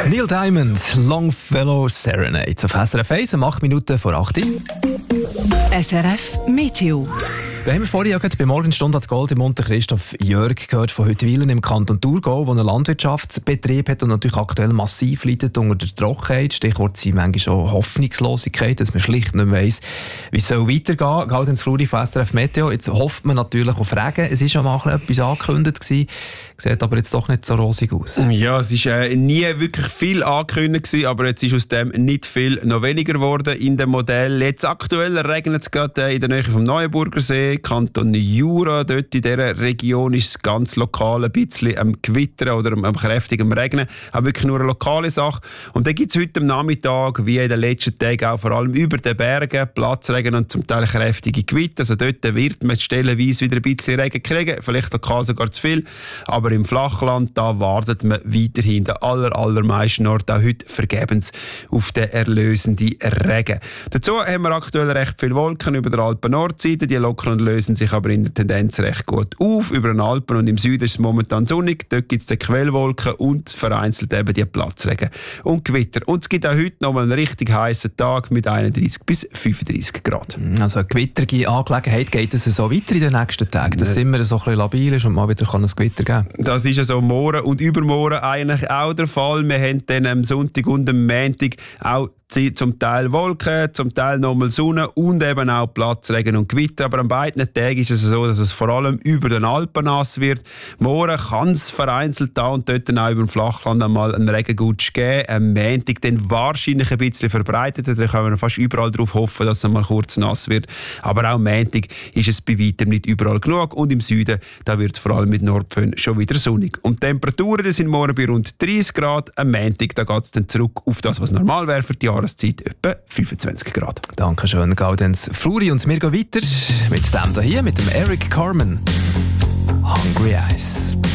Neil Diamond, Longfellow Serenade auf SRF 1, 8 Minuten vor 8 Uhr. SRF Meteo. Wir haben vorhin auch bei Morgenstunde hat Gold im Monte Christoph Jörg gehört von Huttwilen im Kanton Thurgau, der einen Landwirtschaftsbetrieb hat und natürlich aktuell massiv leidet unter der Trockenheit. Stichwort sind manchmal schon Hoffnungslosigkeit, dass man schlicht nicht weiss, wie es weitergehen soll. Gaudenz Fluri von SRF Meteo. Jetzt hofft man natürlich auf Regen. Es war schon mal etwas angekündigt gewesen, sieht aber jetzt doch nicht so rosig aus. Ja, es war nie wirklich viel angekündigt gewesen, aber jetzt ist aus dem nicht viel noch weniger geworden in dem Modell. Jetzt aktuell regnet es gerade in der Nähe vom Neuenburger See, Kanton Jura. Dort in dieser Region ist es ganz lokal ein bisschen am Gewittern oder am kräftigen Regnen. Auch wirklich nur eine lokale Sache. Und dann gibt es heute am Nachmittag, wie in den letzten Tagen auch vor allem über den Bergen, Platzregen und zum Teil kräftige Gewitter. Also dort wird man stellenweise wieder ein bisschen Regen kriegen, vielleicht lokal sogar zu viel. Aber im Flachland, da wartet man weiterhin den allermeisten Orten auch heute vergebens auf den erlösenden Regen. Dazu haben wir aktuell recht viele Wolken über der Alpen-Nordseite. Die lockern und lösen sich aber in der Tendenz recht gut auf. Über den Alpen und im Süden ist es momentan sonnig. Dort gibt es die Quellwolken und vereinzelt eben die Platzregen und Gewitter. Und es gibt auch heute noch mal einen richtig heißen Tag mit 31 bis 35 Grad. Also eine gewitterige Angelegenheit, geht es so weiter in den nächsten Tagen, dass es immer so ein bisschen labil ist und mal wieder ein Gewitter geben kann? Das ist ja so morgen und übermorgen eigentlich auch der Fall. Wir haben dann am Sonntag und am Montag auch zum Teil Wolken, zum Teil nochmal Sonne und eben auch Platzregen und Gewitter. Aber an beiden Tagen ist es so, dass es vor allem über den Alpen nass wird. Morgen kann es vereinzelt da und dort auch über dem Flachland einmal einen Regengutsch geben. Am Montag dann wahrscheinlich ein bisschen verbreitet. Da können wir fast überall darauf hoffen, dass es mal kurz nass wird. Aber auch am Montag ist es bei weitem nicht überall genug. Und im Süden, da wird es vor allem mit Nordföhn schon wieder sonnig. Und die Temperaturen die sind morgen bei rund 30 Grad. Am Montag da geht es dann zurück auf das, was normal wäre für die Jahreszeit, etwa 25 Grad. Dankeschön, Gaudenz Fluri. Und wir gehen weiter mit dem hier, mit dem Eric Carmen. Hungry Eyes.